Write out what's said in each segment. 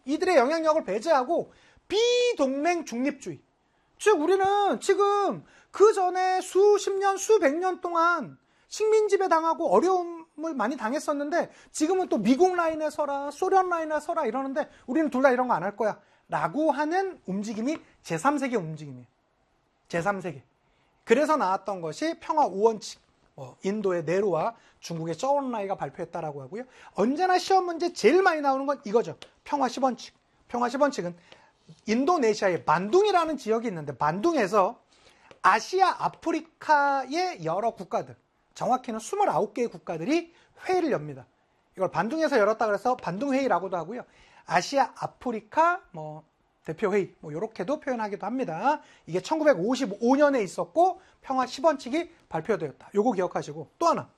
이들의 영향력을 배제하고 비동맹 중립주의. 즉 우리는 지금 그 전에 수십 년, 수백 년 동안 식민지배 당하고 어려움을 많이 당했었는데 지금은 또 미국 라인에 서라, 소련 라인에 서라 이러는데 우리는 둘 다 이런 거 안 할 거야 라고 하는 움직임이 제3세계 움직임이에요. 제3세계. 그래서 나왔던 것이 평화 5원칙. 인도의 네루와 중국의 저온라이가 발표했다라고 하고요. 언제나 시험 문제 제일 많이 나오는 건 이거죠. 평화 10원칙. 평화 10원칙은 인도네시아의 반둥이라는 지역이 있는데 반둥에서 아시아, 아프리카의 여러 국가들, 정확히는 29개의 국가들이 회의를 엽니다. 이걸 반둥에서 열었다 그래서 반둥회의라고도 하고요. 아시아, 아프리카, 대표회의, 이렇게도 표현하기도 합니다. 이게 1955년에 있었고, 평화 10원칙이 발표되었다. 요거 기억하시고, 또 하나.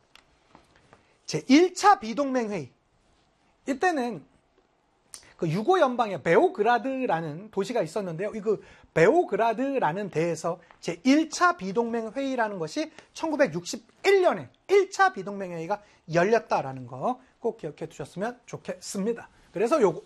제1차 비동맹회의. 이때는 그 유고 연방의 베오그라드라는 도시가 있었는데요. 이 베오그라드라는 데에서 제1차 비동맹회의라는 것이 1961년에 1차 비동맹회의가 열렸다라는 거 꼭 기억해 두셨으면 좋겠습니다. 그래서 요거.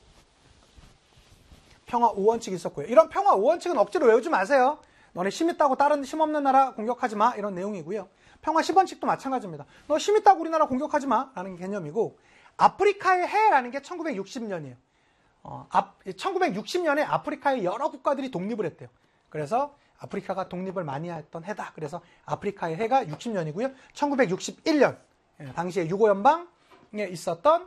평화 5원칙이 있었고요. 이런 평화 5원칙은 억지로 외우지 마세요. 너네 힘 있다고 다른 힘 없는 나라 공격하지 마. 이런 내용이고요. 평화 10원칙도 마찬가지입니다. 너 힘 있다고 우리나라 공격하지 마. 라는 개념이고 아프리카의 해라는 게 1960년이에요. 1960년에 아프리카의 여러 국가들이 독립을 했대요. 그래서 아프리카가 독립을 많이 했던 해다. 그래서 아프리카의 해가 60년이고요. 1961년 당시에 유고연방에 있었던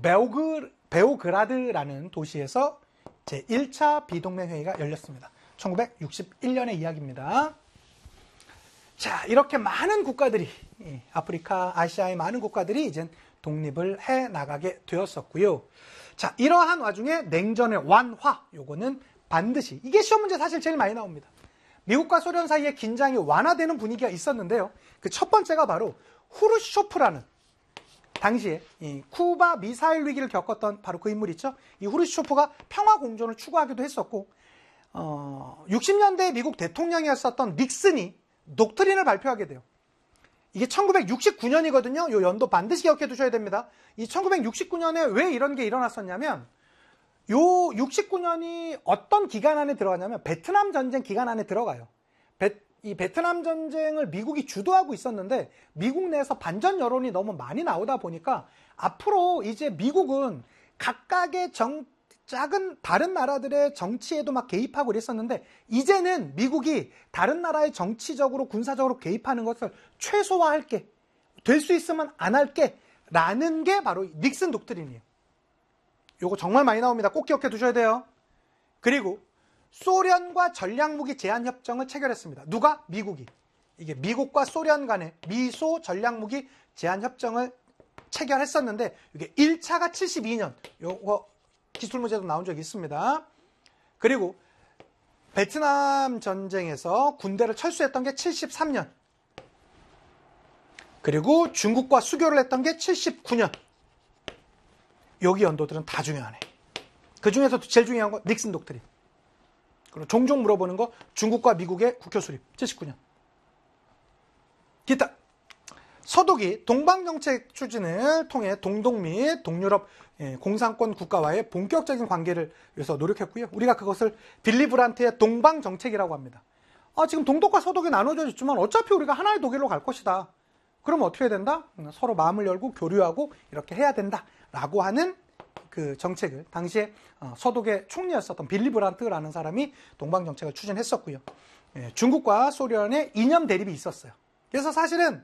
베오그라드라는 도시에서 제1차 비동맹회의가 열렸습니다. 1961년의 이야기입니다. 자, 이렇게 많은 국가들이 아프리카, 아시아의 많은 국가들이 이제 독립을 해 나가게 되었었고요. 자, 이러한 와중에 냉전의 완화, 요거는 반드시 이게 시험 문제 사실 제일 많이 나옵니다. 미국과 소련 사이에 긴장이 완화되는 분위기가 있었는데요. 그 첫 번째가 바로 후르쇼프라는 당시에 이 쿠바 미사일 위기를 겪었던 바로 그 인물이 있죠. 이 후르쇼프가 평화 공존을 추구하기도 했었고 60년대 미국 대통령이었었던 닉슨이 독트린을 발표하게 돼요. 이게 1969년이거든요. 이 연도 반드시 기억해 두셔야 됩니다. 이 1969년에 왜 이런 게 일어났었냐면 요 69년이 어떤 기간 안에 들어가냐면 베트남 전쟁 기간 안에 들어가요. 이 베트남 전쟁을 미국이 주도하고 있었는데 미국 내에서 반전 여론이 너무 많이 나오다 보니까 앞으로 이제 미국은 각각의 작은 다른 나라들의 정치에도 막 개입하고 이랬었는데 이제는 미국이 다른 나라의 정치적으로 군사적으로 개입하는 것을 최소화할게. 될 수 있으면 안 할게. 라는 게 바로 닉슨 독트린이에요. 요거 정말 많이 나옵니다. 꼭 기억해 두셔야 돼요. 그리고 소련과 전략무기 제한 협정을 체결했습니다. 누가? 미국이. 이게 미국과 소련 간의 미소 전략무기 제한 협정을 체결했었는데 이게 1차가 72년. 요거 기술 문제도 나온 적이 있습니다. 그리고 베트남 전쟁에서 군대를 철수했던 게 73년. 그리고 중국과 수교를 했던 게 79년. 여기 연도들은 다 중요하네. 그 중에서도 제일 중요한 건 닉슨 독트린. 그리고 종종 물어보는 거 중국과 미국의 국교 수립 79년. 기타. 서독이 동방정책 추진을 통해 동독 및 동유럽 공산권 국가와의 본격적인 관계를 위해서 노력했고요. 우리가 그것을 빌리 브란트의 동방정책이라고 합니다. 지금 동독과 서독이 나눠져 있지만 어차피 우리가 하나의 독일로 갈 것이다. 그러면 어떻게 해야 된다? 서로 마음을 열고 교류하고 이렇게 해야 된다라고 하는 그 정책을 당시에 서독의 총리였었던 빌리 브란트라는 사람이 동방정책을 추진했었고요. 중국과 소련의 이념 대립이 있었어요. 그래서 사실은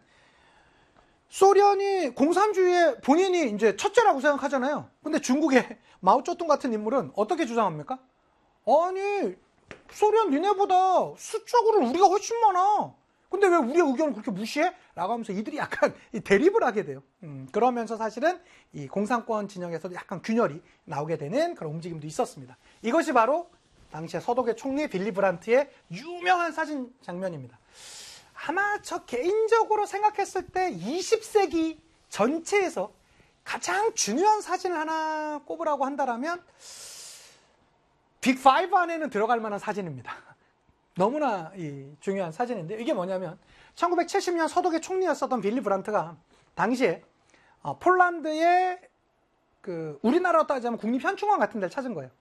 소련이 공산주의의 본인이 이제 첫째라고 생각하잖아요. 근데 중국의 마오쩌둥 같은 인물은 어떻게 주장합니까? 아니, 소련 니네보다 수적으로 우리가 훨씬 많아. 근데 왜 우리의 의견을 그렇게 무시해? 라고 하면서 이들이 약간 대립을 하게 돼요. 그러면서 사실은 이 공산권 진영에서도 약간 균열이 나오게 되는 그런 움직임도 있었습니다. 이것이 바로 당시에 서독의 총리 빌리 브란트의 유명한 사진 장면입니다. 아마 저 개인적으로 생각했을 때 20세기 전체에서 가장 중요한 사진을 하나 꼽으라고 한다면 빅5 안에는 들어갈 만한 사진입니다. 너무나 중요한 사진인데 이게 뭐냐면 1970년 서독의 총리였었던 빌리 브란트가 당시에 폴란드의 우리나라로 따지자면 국립현충원 같은 데를 찾은 거예요.